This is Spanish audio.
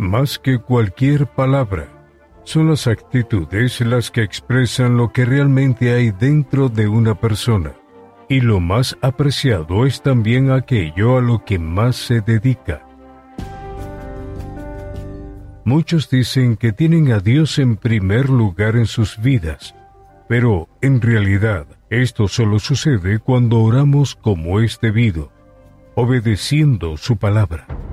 Más que cualquier palabra, son las actitudes las que expresan lo que realmente hay dentro de una persona. Y lo más apreciado es también aquello a lo que más se dedica. Muchos dicen que tienen a Dios en primer lugar en sus vidas, pero en realidad esto solo sucede cuando oramos como es debido, obedeciendo su palabra.